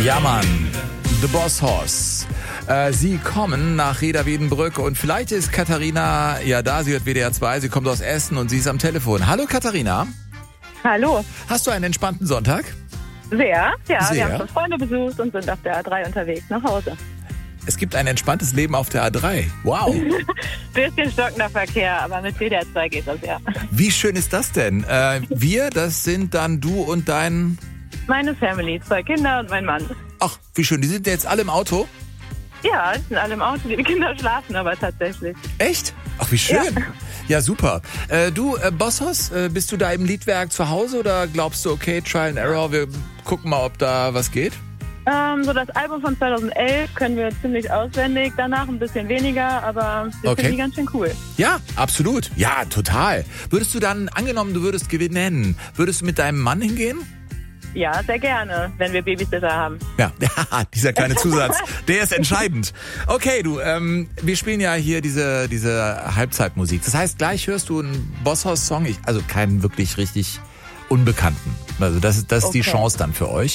Ja, Mann. The Boss Hoss. Sie kommen nach Reda-Wiedenbrück und vielleicht ist Katharina ja da. Sie hört WDR 2, sie kommt aus Essen und sie ist am Telefon. Hallo Katharina. Hallo. Hast du einen entspannten Sonntag? Sehr, ja. Sehr. Wir haben schon Freunde besucht und sind auf der A3 unterwegs nach Hause. Es gibt ein entspanntes Leben auf der A3. Wow. Bisschen stockender Verkehr, aber mit WDR 2 geht das, ja. Wie schön ist das denn? Wir, das sind dann du und dein... Meine Family, 2 Kinder und mein Mann. Ach, wie schön. Die sind jetzt alle im Auto? Ja, die sind alle im Auto. Die Kinder schlafen aber tatsächlich. Echt? Ach, wie schön. Ja. Ja, super. Du, Bossos, bist du da im Liedwerk zu Hause oder glaubst du, okay, Trial and Error, wir gucken mal, ob da was geht? So das Album von 2011 können wir ziemlich auswendig, danach ein bisschen weniger, aber wir finden die ganz schön cool. Ja, absolut. Ja, total. Würdest du dann, angenommen, du würdest gewinnen, würdest du mit deinem Mann hingehen? Ja, sehr gerne, wenn wir Babysitter haben. Ja, dieser kleine Zusatz, der ist entscheidend. Okay, du, wir spielen ja hier diese Halbzeitmusik. Das heißt, gleich hörst du einen Bosshaus-Song, also keinen wirklich richtig Unbekannten. Also das ist die Chance dann für euch.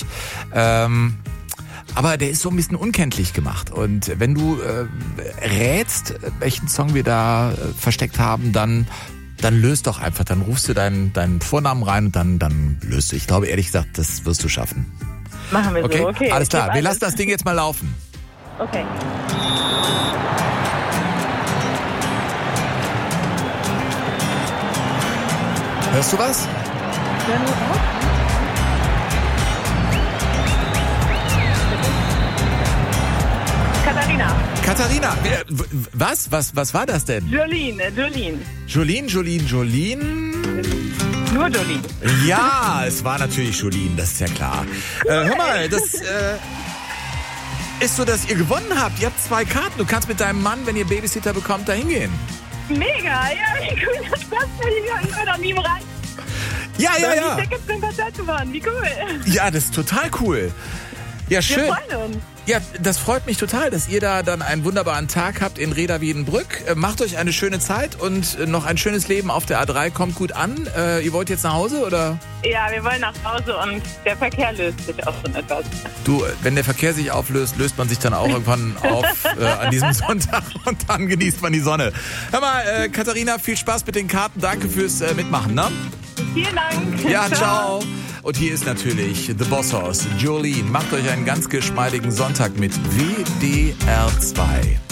Aber der ist so ein bisschen unkenntlich gemacht. Und wenn du rätst, welchen Song wir da versteckt haben, dann löst doch einfach. Dann rufst du deinen Vornamen rein und dann löst du. Ich glaube, ehrlich gesagt, das wirst du schaffen. Machen wir so, okay. Alles klar, wir lassen das Ding jetzt mal laufen. Okay. Hörst du was? Ja, nur auf. Katharina, was war das denn? Jolene. Jolene? Nur Jolene. Ja, es war natürlich Jolene, das ist ja klar. Hör mal, das ist so, dass ihr gewonnen habt. Ihr habt 2 Karten. Du kannst mit deinem Mann, wenn ihr Babysitter bekommt, da hingehen. Mega, ja, wie cool das ist. Ich bin noch nie im Reich. Ja. Die Tickets zum Konzert gewonnen, wie cool. Ja, das ist total cool. Ja, schön. Wir freuen uns. Ja, das freut mich total, dass ihr da dann einen wunderbaren Tag habt in Reda-Wiedenbrück. Macht euch eine schöne Zeit und noch ein schönes Leben auf der A3. Kommt gut an. Ihr wollt jetzt nach Hause, oder? Ja, wir wollen nach Hause und der Verkehr löst sich auch schon etwas. Du, wenn der Verkehr sich auflöst, löst man sich dann auch irgendwann auf an diesem Sonntag und dann genießt man die Sonne. Hör mal, Katharina, viel Spaß mit den Karten. Danke fürs Mitmachen, ne? Vielen Dank. Ja, ciao. Und hier ist natürlich The Boss Hoss, Jolene. Macht euch einen ganz geschmeidigen Sonntag mit WDR 2.